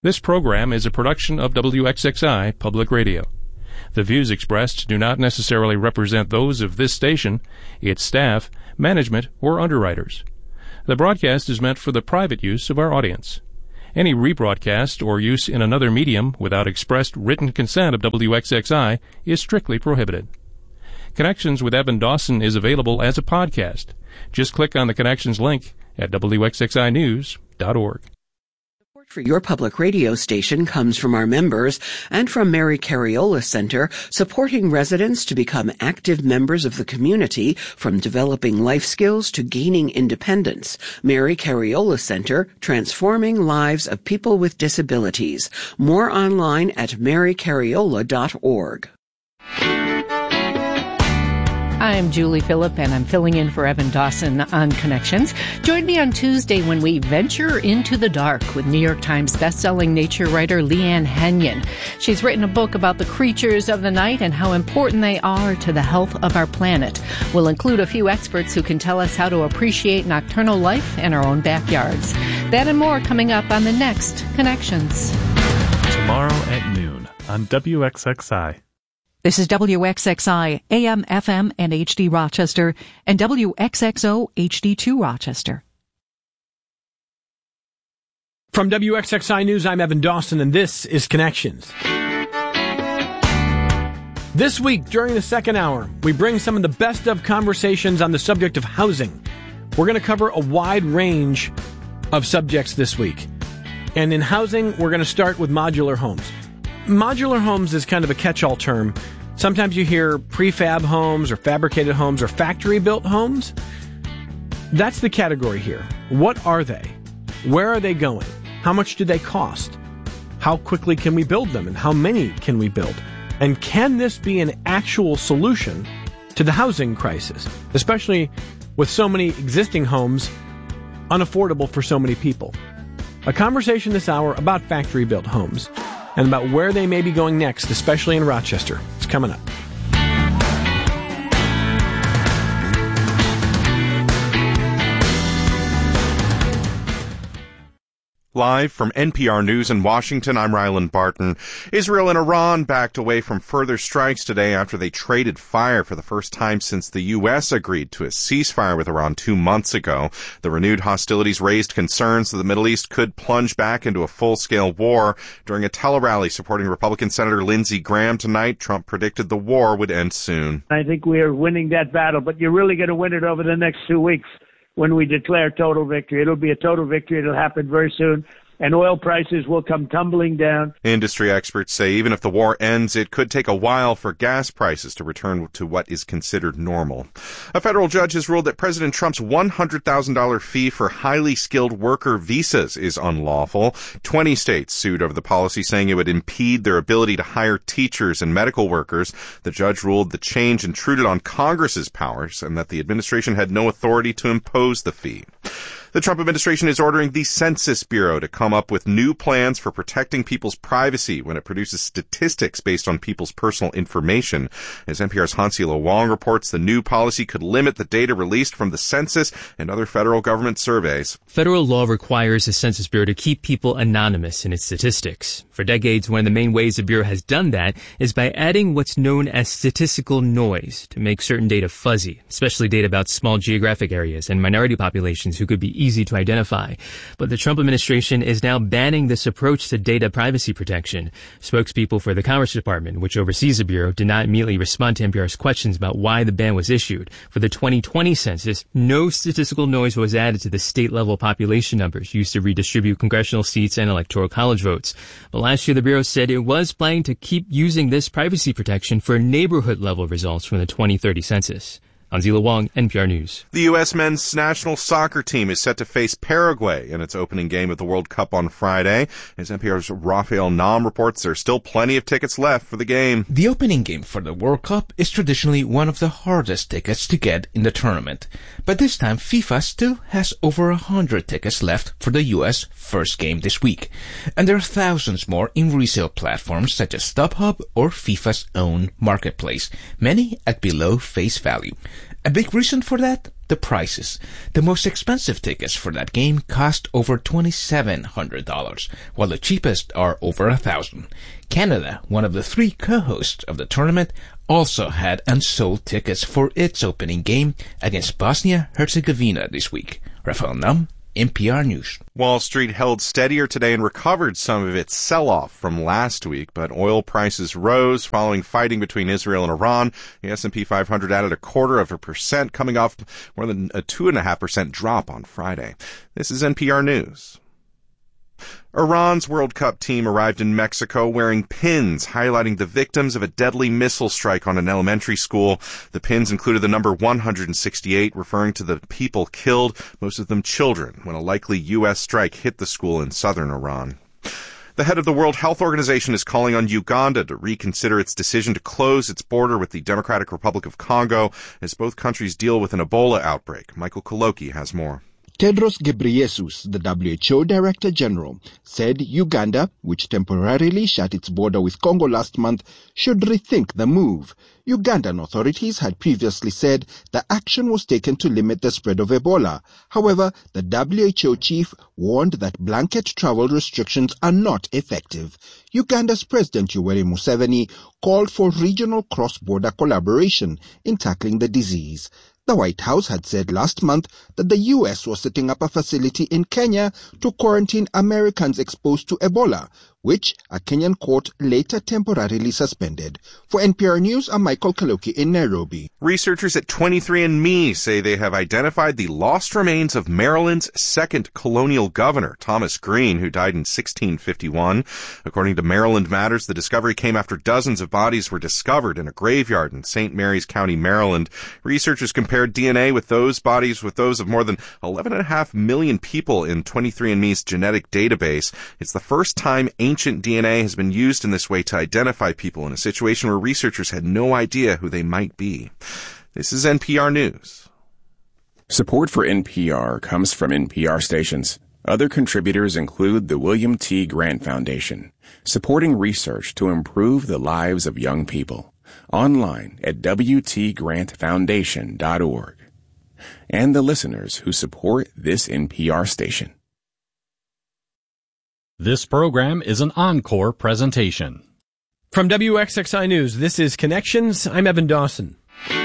This program is a production of WXXI Public Radio. The views expressed do not necessarily represent those of this station, its staff, management, or underwriters. The broadcast is meant for the private use of our audience. Any rebroadcast or use in another medium without expressed written consent of WXXI is strictly prohibited. Connections with Evan Dawson is available as a podcast. Just click on the Connections link at WXXInews.org. For your public radio station comes from our members and from Mary Cariola Center, supporting residents to become active members of the community, from developing life skills to gaining independence. Mary Cariola Center, transforming lives of people with disabilities. More online at marycariola.org. I'm Julie Phillip, and I'm filling in for Evan Dawson on Connections. Join me on Tuesday when we venture into the dark with New York Times bestselling nature writer Leanne Henyon. She's written a book about the creatures of the night and how important they are to the health of our planet. We'll include a few experts who can tell us how to appreciate nocturnal life in our own backyards. That and more coming up on the next Connections. Tomorrow at noon on WXXI. This is WXXI, AM, FM, and HD Rochester, and WXXO HD2 Rochester. From WXXI News, I'm Evan Dawson, and this is Connections. This week, during the second hour, we bring some of the best of conversations on the subject of housing. We're going to cover a wide range of subjects this week. And in housing, we're going to start with modular homes. Modular homes is kind of a catch-all term. Sometimes you hear prefab homes or fabricated homes or factory-built homes. That's the category here. What are they? Where are they going? How much do they cost? How quickly can we build them, and how many can we build? And can this be an actual solution to the housing crisis, especially with so many existing homes unaffordable for so many people? A conversation this hour about factory-built homes and about where they may be going next, especially in Rochester. It's coming up. Live from NPR News in Washington, I'm Ryland Barton. Israel and Iran backed away from further strikes today after they traded fire for the first time since the U.S. agreed to a ceasefire with Iran 2 months ago. The renewed hostilities raised concerns that the Middle East could plunge back into a full-scale war. During a tele-rally supporting Republican Senator Lindsey Graham tonight, Trump predicted the war would end soon. I think we are winning that battle, but you're really going to win it over the next 2 weeks. When we declare total victory. It'll be a total victory. It'll happen very soon. And oil prices will come tumbling down. Industry experts say even if the war ends, it could take a while for gas prices to return to what is considered normal. A federal judge has ruled that President Trump's $100,000 fee for highly skilled worker visas is unlawful. 20 states sued over the policy, saying it would impede their ability to hire teachers and medical workers. The judge ruled the change intruded on Congress's powers and that the administration had no authority to impose the fee. The Trump administration is ordering the Census Bureau to come up with new plans for protecting people's privacy when it produces statistics based on people's personal information. As NPR's Hansila Wong reports, the new policy could limit the data released from the census and other federal government surveys. Federal law requires the Census Bureau to keep people anonymous in its statistics. For decades, one of the main ways the Bureau has done that is by adding what's known as statistical noise to make certain data fuzzy, especially data about small geographic areas and minority populations who could be easy to identify. But the Trump administration is now banning this approach to data privacy protection. Spokespeople for the Commerce Department, which oversees the Bureau, did not immediately respond to NPR's questions about why the ban was issued. For the 2020 census, no statistical noise was added to the state-level population numbers used to redistribute congressional seats and electoral college votes. But last year, the Bureau said it was planning to keep using this privacy protection for neighborhood-level results from the 2030 census. Anzila Wong, NPR News. The U.S. men's national soccer team is set to face Paraguay in its opening game of the World Cup on Friday. As NPR's Raphael Nam reports, there are still plenty of tickets left for the game. The opening game for the World Cup is traditionally one of the hardest tickets to get in the tournament. But this time, FIFA still has over 100 tickets left for the U.S. first game this week. And there are thousands more in resale platforms such as StubHub or FIFA's own marketplace, many at below face value. A big reason for that? The prices. The most expensive tickets for that game cost over $2,700, while the cheapest are over $1,000. Canada, one of the 3 co-hosts of the tournament, also had unsold tickets for its opening game against Bosnia-Herzegovina this week. Rafael Nam, NPR News. Wall Street held steadier today and recovered some of its sell-off from last week, but oil prices rose following fighting between Israel and Iran. The S&P 500 added 0.25%, coming off more than a 2.5% drop on Friday. This is NPR News. Iran's World Cup team arrived in Mexico wearing pins highlighting the victims of a deadly missile strike on an elementary school. The pins included the number 168, referring to the people killed, most of them children, when a likely U.S. strike hit the school in southern Iran. The head of the World Health Organization is calling on Uganda to reconsider its decision to close its border with the Democratic Republic of Congo as both countries deal with an Ebola outbreak. Michael Koloki has more. Tedros Ghebreyesus, the WHO Director General, said Uganda, which temporarily shut its border with Congo last month, should rethink the move. Ugandan authorities had previously said the action was taken to limit the spread of Ebola. However, the WHO chief warned that blanket travel restrictions are not effective. Uganda's President Yoweri Museveni called for regional cross-border collaboration in tackling the disease. The White House had said last month that the U.S. was setting up a facility in Kenya to quarantine Americans exposed to Ebola, which a Kenyan court later temporarily suspended. For NPR News, I'm Michael Kaloki in Nairobi. Researchers at 23andMe say they have identified the lost remains of Maryland's second colonial governor, Thomas Green, who died in 1651. According to Maryland Matters, the discovery came after dozens of bodies were discovered in a graveyard in St. Mary's County, Maryland. Researchers compared DNA with those bodies with those of more than 11.5 million people in 23andMe's genetic database. It's the first time ancient DNA has been used in this way to identify people in a situation where researchers had no idea who they might be. This is NPR News. Support for NPR comes from NPR stations. Other contributors include the William T. Grant Foundation, supporting research to improve the lives of young people. Online at wtgrantfoundation.org. And the listeners who support this NPR station. This program is an encore presentation. From WXXI News, this is Connections. I'm Evan Dawson.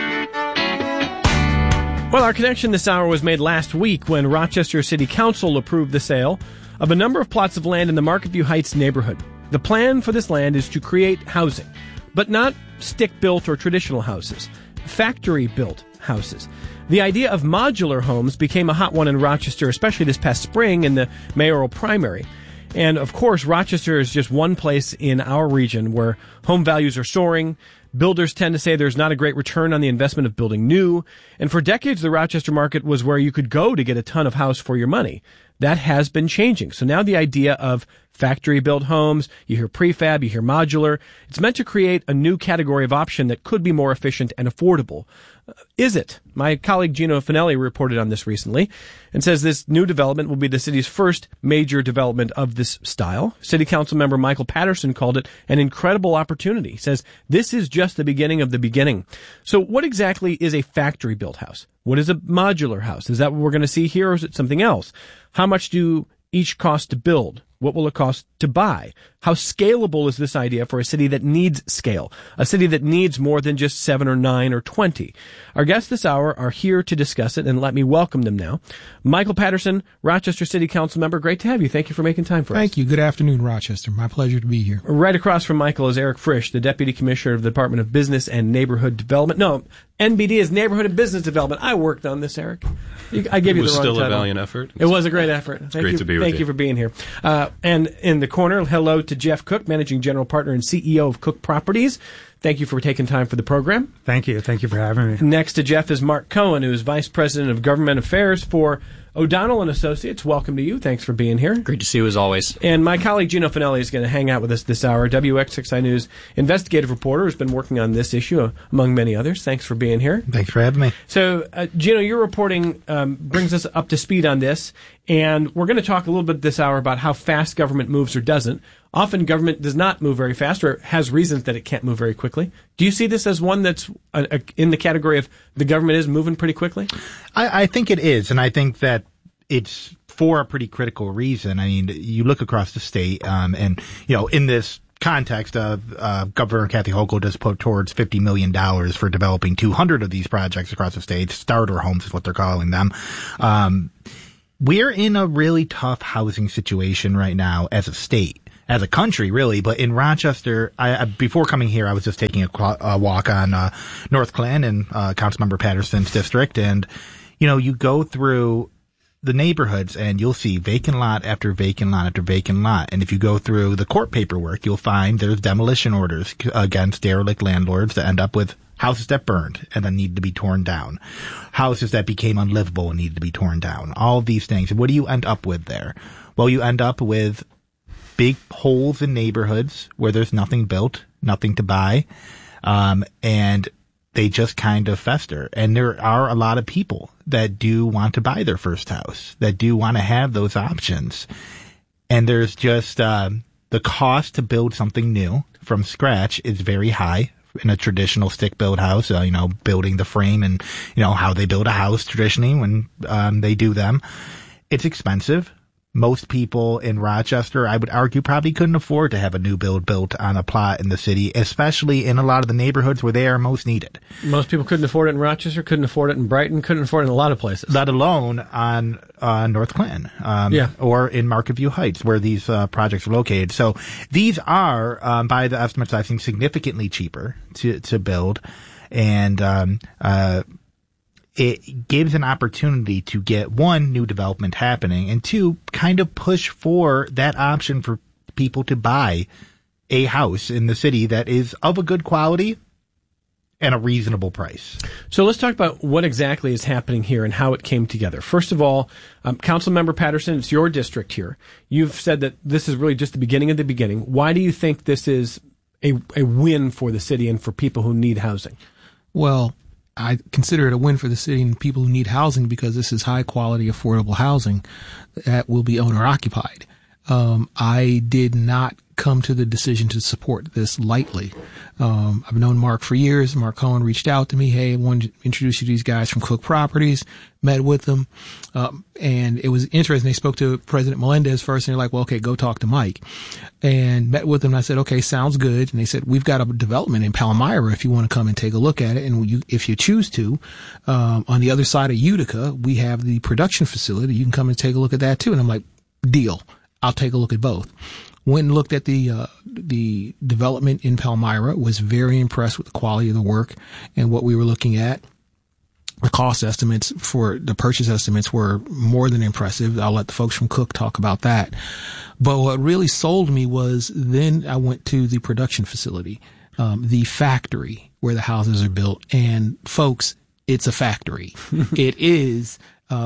Well, our connection this hour was made last week when Rochester City Council approved the sale of a number of plots of land in the Market View Heights neighborhood. The plan for this land is to create housing, but not stick-built or traditional houses, factory-built houses. The idea of modular homes became a hot one in Rochester, especially this past spring in the mayoral primary. And, of course, Rochester is just one place in our region where home values are soaring. Builders tend to say there's not a great return on the investment of building new. And for decades, the Rochester market was where you could go to get a ton of house for your money. That has been changing. So now the idea of factory-built homes, you hear prefab, you hear modular. It's meant to create a new category of option that could be more efficient and affordable. Is it? My colleague Gino Finelli reported on this recently and says this new development will be the city's first major development of this style. City Council member Michael Patterson called it an incredible opportunity. He says this is just the beginning of the beginning. So what exactly is a factory-built house? What is a modular house? Is that what we're going to see here, or is it something else? How much do each cost to build? What will it cost to buy? How scalable is this idea for a city that needs scale? A city that needs more than just 7 or 9 or 20. Our guests this hour are here to discuss it, and let me welcome them now. Michael Patterson, Rochester City Council member. Great to have you. Thank you for making time for us. Thank you. Good afternoon, Rochester. My pleasure to be here. Right across from Michael is Eric Frisch, the Deputy Commissioner of the Department of Business and Neighborhood Development. No, NBD is Neighborhood and Business Development. I worked on this, Eric. I gave you the wrong title. It was still a valiant effort. It was a great effort. It's great to be with you. Thank you for being here. And in the corner, hello to Jeff Cook, Managing General Partner and CEO of Cook Properties. Thank you for taking time for the program. Thank you. Thank you for having me. Next to Jeff is Mark Cohen, who is Vice President of Government Affairs for O'Donnell & Associates. Welcome to you. Thanks for being here. Great to see you as always. And my colleague Gino Finelli is going to hang out with us this hour. WXXI News investigative reporter who's been working on this issue, among many others. Thanks for being here. Thanks for having me. So, Gino, your reporting brings us up to speed on this, and we're going to talk a little bit this hour about how fast government moves or doesn't. Often government does not move very fast or has reasons that it can't move very quickly. quickly. Do you see this as one that's in the category of the government is moving pretty quickly? I think it is, and I think that it's for a pretty critical reason. I mean, you look across the state, and, in this context of Governor Kathy Hochul just put towards $50 million for developing 200 of these projects across the state. Starter homes is what they're calling them. We're in a really tough housing situation right now as a state, as a country, really. But in Rochester, before coming here, I was just taking a walk on North Glen in Councilmember Patterson's district, and you go through the neighborhoods and you'll see vacant lot after vacant lot after vacant lot. And if you go through the court paperwork, you'll find there's demolition orders against derelict landlords that end up with houses that burned and then need to be torn down, houses that became unlivable and needed to be torn down, all of these things. What do you end up with there? Well, you end up with big holes in neighborhoods where there's nothing built, nothing to buy, and they just kind of fester. And there are a lot of people that do want to buy their first house, that do want to have those options. And there's just the cost to build something new from scratch is very high in a traditional stick-built house, building the frame and, how they build a house traditionally when they do them. It's expensive. Most people in Rochester, I would argue, probably couldn't afford to have a new build built on a plot in the city, especially in a lot of the neighborhoods where they are most needed. Most people couldn't afford it in Rochester, couldn't afford it in Brighton, couldn't afford it in a lot of places. Let alone on North Glen, or in Market View Heights, where these projects are located. So these are, by the estimates, I think, significantly cheaper to build, and it gives an opportunity to get, one, new development happening, and two, kind of push for that option for people to buy a house in the city that is of a good quality and a reasonable price. So let's talk about what exactly is happening here and how it came together. First of all, Councilmember Patterson, it's your district here. You've said that this is really just the beginning of the beginning. Why do you think this is a win for the city and for people who need housing? Well, I consider it a win for the city and people who need housing because this is high quality, affordable housing that will be owner occupied. I did not come to the decision to support this lightly. I've known Mark for years. Mark Cohen reached out to me. Hey, I wanted to introduce you to these guys from Cook Properties. Met with them. And it was interesting. They spoke to President Melendez first and they're like, well, okay, go talk to Mike. And met with them. And I said, okay, sounds good. And they said, we've got a development in Palmyra if you want to come and take a look at it. And if you choose to, on the other side of Utica, we have the production facility. You can come and take a look at that too. And I'm like, deal. I'll take a look at both. Went and looked at the development in Palmyra, was very impressed with the quality of the work and what we were looking at. The cost estimates for the purchase estimates were more than impressive. I'll let the folks from Cook talk about that. But what really sold me was then I went to the production facility, the factory where the houses are built. And folks, it's a factory. It is,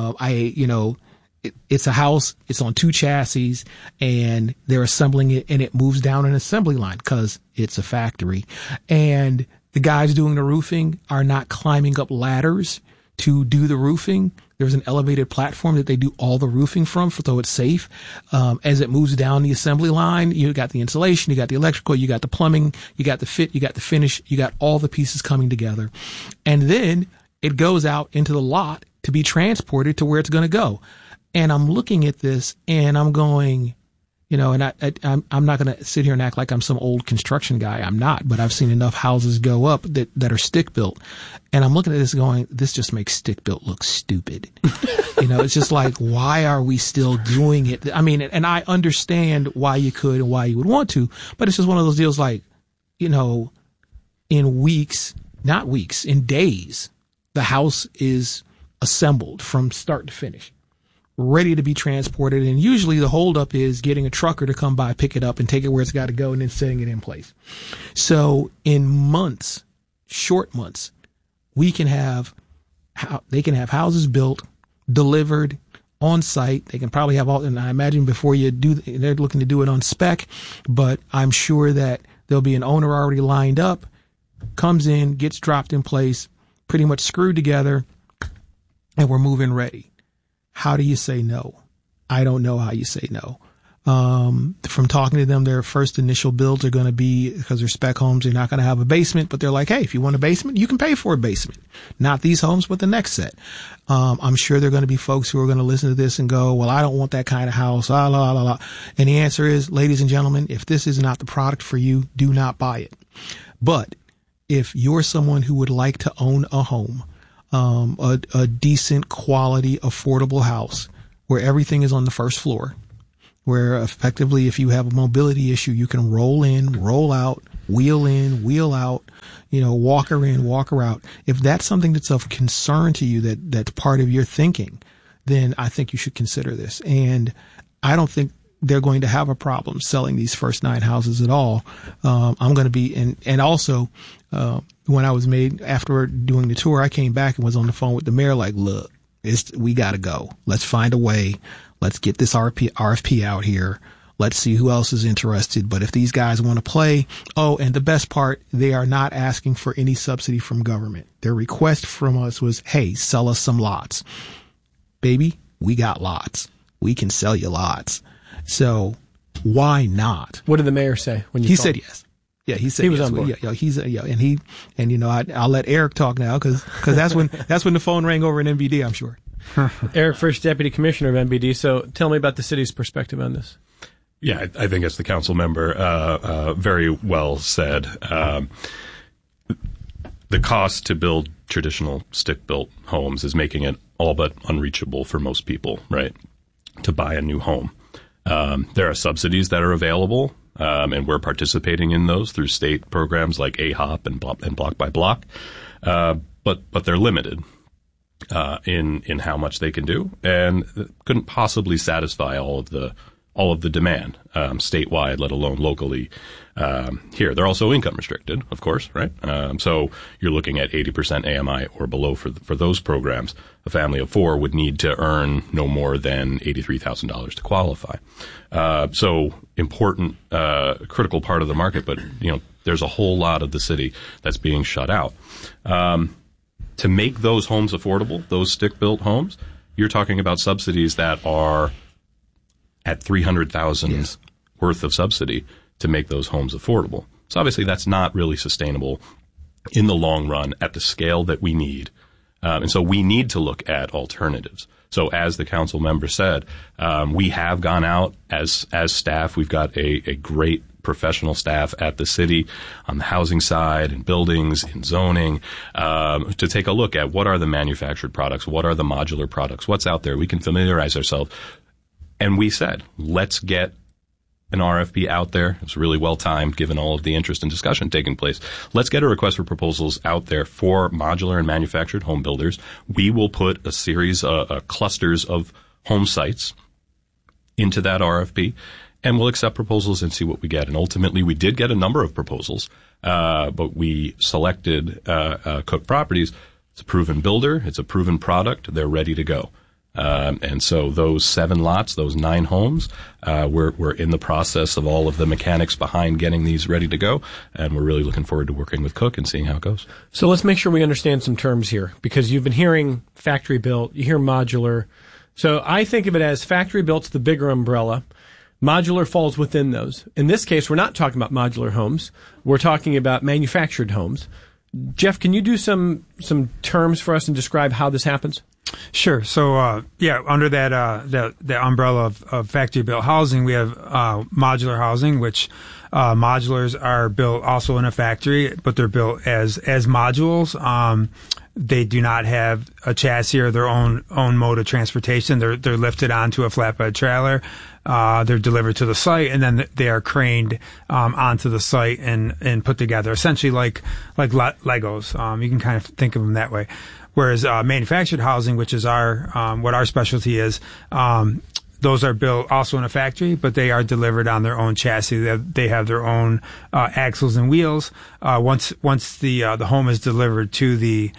it's a house, it's on two chassis, and they're assembling it, and it moves down an assembly line because it's a factory. And the guys doing the roofing are not climbing up ladders to do the roofing. There's an elevated platform that they do all the roofing from, so it's safe. As it moves down the assembly line, you got the insulation, you got the electrical, you got the plumbing, you got the fit, you got the finish, you got all the pieces coming together. And then it goes out into the lot to be transported to where it's going to go. And I'm looking at this and I'm going, and I'm not going to sit here and act like I'm some old construction guy. I'm not, but I've seen enough houses go up that are stick built. And I'm looking at this going, this just makes stick built look stupid. It's just like, why are we still doing it? I mean, and I understand why you could and why you would want to, but it's just one of those deals like, in days, the house is assembled from start to finish, ready to be transported. And usually the holdup is getting a trucker to come by, pick it up and take it where it's got to go and then setting it in place. So in months, short months, they can have houses built, delivered on site. They can probably have all, and I imagine before you do, they're looking to do it on spec, but I'm sure that there'll be an owner already lined up, comes in, gets dropped in place, pretty much screwed together, and we're moving ready. How do you say no? I don't know how you say no. From talking to them, their first initial builds are going to be, because they're spec homes, they're not going to have a basement, but they're like, hey, if you want a basement, you can pay for a basement. Not these homes, but the next set. I'm sure there are going to be folks who are going to listen to this and go, well, I don't want that kind of house. La, la, la, la. And the answer is, ladies and gentlemen, if this is not the product for you, do not buy it. But if you're someone who would like to own a home, a decent quality, affordable house where everything is on the first floor, where effectively if you have a mobility issue, you can roll in, roll out, wheel in, wheel out, walker in, walker out. If that's something that's of concern to you, that's part of your thinking, then I think you should consider this. And I don't think they're going to have a problem selling these first 9 houses at all. I'm going to be, and also, when I was after doing the tour, I came back and was on the phone with the mayor, like, look, we got to go. Let's find a way. Let's get this RFP out here. Let's see who else is interested. But if these guys want to play, and the best part, they are not asking for any subsidy from government. Their request from us was, hey, sell us some lots. Baby, we got lots. We can sell you lots. So why not? What did the mayor say when you He called? said yes. Yeah, he said he was yes. on board. I'll let Eric talk now because that's when the phone rang over in MBD, I'm sure. Eric, first deputy commissioner of MBD. So tell me about the city's perspective on this. Yeah, I think as the council member very well said, the cost to build traditional stick-built homes is making it all but unreachable for most people, right, to buy a new home. There are subsidies that are available, and we're participating in those through state programs like AHOP and Block by Block, but they're limited in how much they can do, and couldn't possibly satisfy all of the demand statewide, let alone locally here. They're also income restricted, of course, right? So you're looking at 80% AMI or below for those programs. A family of 4 would need to earn no more than $83,000 to qualify. So important, critical part of the market, but there's a whole lot of the city that's being shut out. To make those homes affordable, those stick-built homes, you're talking about subsidies that are at $300,000 worth of subsidy to make those homes affordable. So obviously that's not really sustainable in the long run at the scale that we need. And so we need to look at alternatives. So as the council member said, we have gone out as staff. We've got a great professional staff at the city on the housing side, in buildings, in zoning, to take a look at what are the manufactured products, what are the modular products, what's out there. We can familiarize ourselves. And we said, let's get an RFP out there. It's really well timed given all of the interest and discussion taking place. Let's get a request for proposals out there for modular and manufactured home builders. We will put a series of clusters of home sites into that RFP, and we'll accept proposals and see what we get. And ultimately, we did get a number of proposals, but we selected Cook Properties. It's a proven builder. It's a proven product. They're ready to go. And so those 7 lots, those 9 homes, we're in the process of all of the mechanics behind getting these ready to go. And we're really looking forward to working with Cook and seeing how it goes. So let's make sure we understand some terms here, because you've been hearing factory built, you hear modular. So I think of it as factory built's the bigger umbrella. Modular falls within those. In this case, we're not talking about modular homes. We're talking about manufactured homes. Jeff, can you do some terms for us and describe how this happens? Sure. So, under that umbrella of factory built housing, we have modular housing, which modulars are built also in a factory, but they're built as modules. They do not have a chassis or their own mode of transportation. They're lifted onto a flatbed trailer. They're delivered to the site, and then they are craned onto the site and put together, essentially like Legos. You can kind of think of them that way. Whereas manufactured housing, which is what our specialty is, those are built also in a factory, but they are delivered on their own chassis. They have their own axles and wheels. Once the home is delivered to the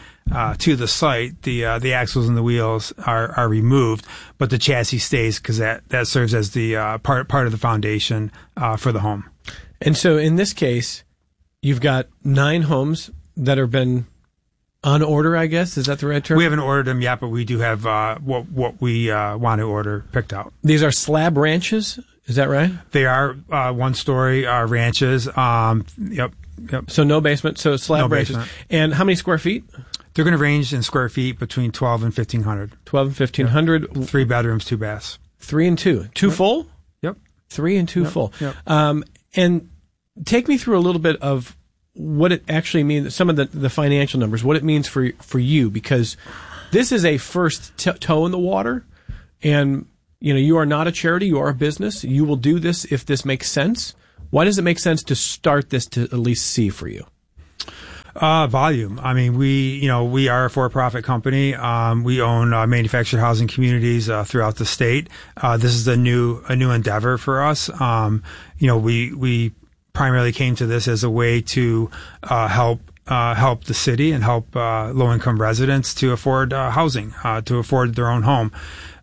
site, the axles and the wheels are removed, but the chassis stays because that serves as the part of the foundation for the home. And so in this case, you've got 9 homes that have been on order, I guess. Is that the right term? We haven't ordered them yet, but we do have what we want to order picked out. These are slab ranches? Is that right? They are one-story ranches. Yep. So no basement. So slab ranches. Basement. And how many square feet? They're going to range in square feet between 12 and 1,500. 12 and 1,500. Yep. 3 bedrooms, 2 baths. 3 and 2. 2 full? Yep. 3 and 2 full. Yep. And take me through a little bit of what it actually means, some of the financial numbers, what it means for you, because this is a first toe in the water, and you are not a charity, you are a business. You will do this if this makes sense. Why does it make sense to start this to at least see for you? Volume. I mean, we are a for-profit company. We own manufactured housing communities throughout the state. This is a new endeavor for us. We primarily came to this as a way to help the city and help low-income residents to afford housing, to afford their own home.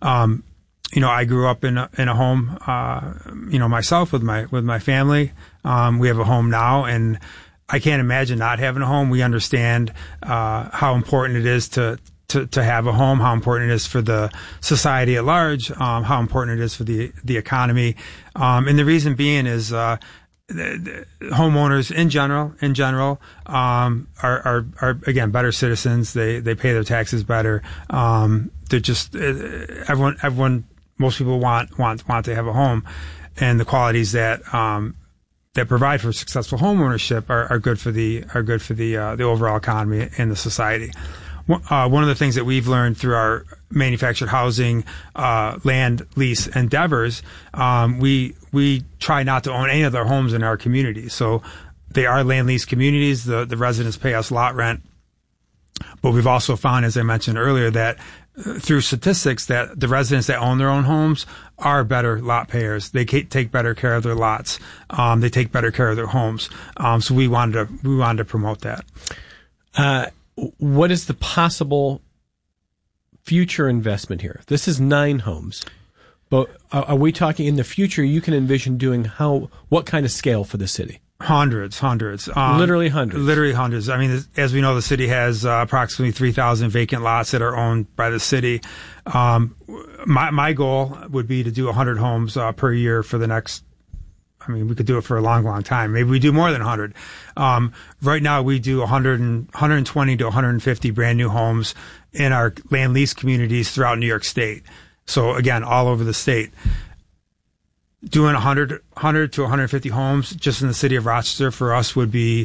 I grew up in a home, myself with my family. We have a home now, and I can't imagine not having a home. We understand how important it is to have a home, how important it is for the society at large, how important it is for the economy. And the reason being is the homeowners in general are again better citizens. They pay their taxes better. They're just everyone. Most people want to have a home, and the qualities that provide for successful home ownership are good for the overall economy and the society. One of the things that we've learned through our manufactured housing land lease endeavors, we try not to own any of their homes in our communities. So they are land lease communities. The residents pay us lot rent, but we've also found, as I mentioned earlier, that through statistics that the residents that own their own homes are better lot payers. They take better care of their lots. They take better care of their homes. So we wanted to promote that. What is the possible future investment here? This is 9 homes, but are we talking in the future? You can envision doing what kind of scale for the city? Hundreds. Literally hundreds. I mean, as we know, the city has approximately 3,000 vacant lots that are owned by the city. My goal would be to do 100 homes per year for the next, we could do it for a long, long time. Maybe we do more than 100. Right now, we do 120 to 150 brand new homes in our land lease communities throughout New York State. So again, all over the state. Doing 100 to 150 homes just in the city of Rochester for us would be,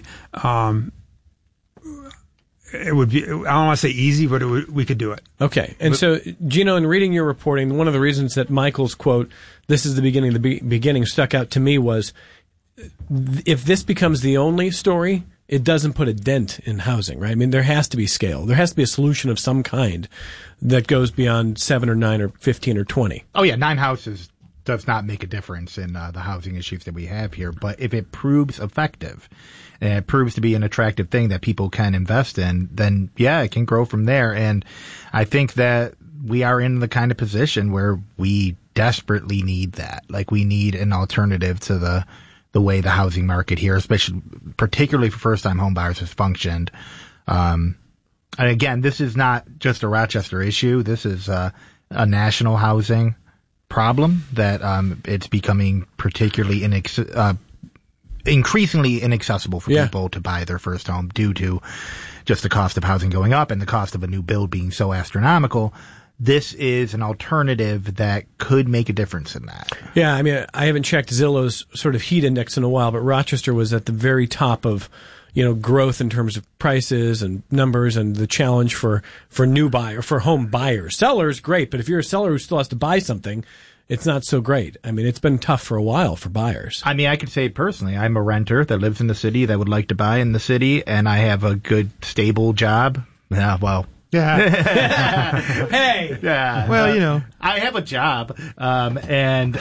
it would be, I don't want to say easy, but we could do it. Okay. And so, Gino, in reading your reporting, one of the reasons that Michael's quote, "This is the beginning," stuck out to me was, if this becomes the only story, it doesn't put a dent in housing, right? I mean, there has to be scale. There has to be a solution of some kind that goes beyond 7 or 9 or 15 or 20. Oh, yeah. 9 houses does not make a difference in the housing issues that we have here. But if it proves effective and it proves to be an attractive thing that people can invest in, then yeah, it can grow from there. And I think that we are in the kind of position where we desperately need that. Like, we need an alternative to the way the housing market here, particularly for first-time home buyers, has functioned. And again, this is not just a Rochester issue. This is a national housing problem that it's becoming particularly increasingly inaccessible for people to buy their first home due to just the cost of housing going up and the cost of a new build being so astronomical. This is an alternative that could make a difference in that. Yeah, I mean, I haven't checked Zillow's sort of heat index in a while, but Rochester was at the very top of, growth in terms of prices and numbers and the challenge for home buyers. Sellers, great, but if you're a seller who still has to buy something, it's not so great. I mean, it's been tough for a while for buyers. I mean, I could say personally, I'm a renter that lives in the city that would like to buy in the city, and I have a good, stable job. Yeah, well... Yeah. Hey. Yeah. Well, I have a job, and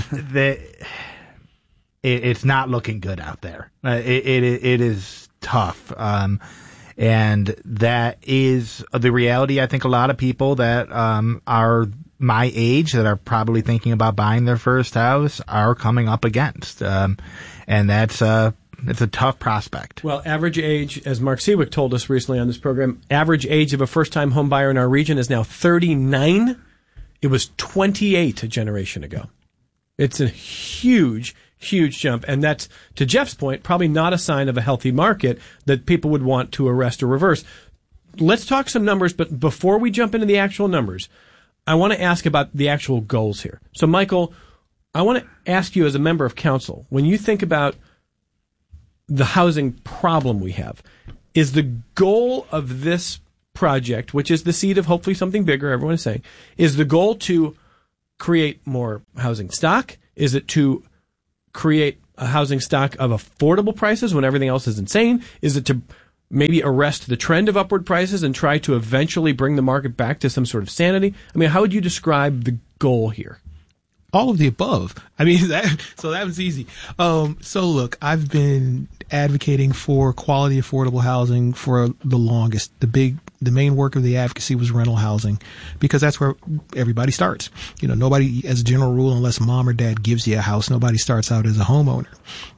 it's not looking good out there. It is tough, and that is the reality. I think a lot of people that are my age that are probably thinking about buying their first house are coming up against, and that's it's a tough prospect. Well, average age, as Mark Seawick told us recently on this program, average age of a first-time home buyer in our region is now 39. It was 28 a generation ago. It's a huge jump. And that's, to Jeff's point, probably not a sign of a healthy market that people would want to arrest or reverse. Let's talk some numbers, but before we jump into the actual numbers, I want to ask about the actual goals here. So, Michael, I want to ask you as a member of council, when you think about the housing problem we have, is the goal of this project, which is the seed of hopefully something bigger, everyone is saying, is the goal to create more housing stock? Is it to create a housing stock of affordable prices when everything else is insane? Is it to maybe arrest the trend of upward prices and try to eventually bring the market back to some sort of sanity? I mean, how would you describe the goal here? All of the above. I mean, that was easy. So look, I've been advocating for quality, affordable housing for the longest. The main work of the advocacy was rental housing, because that's where everybody starts. Nobody, as a general rule, unless mom or dad gives you a house, nobody starts out as a homeowner.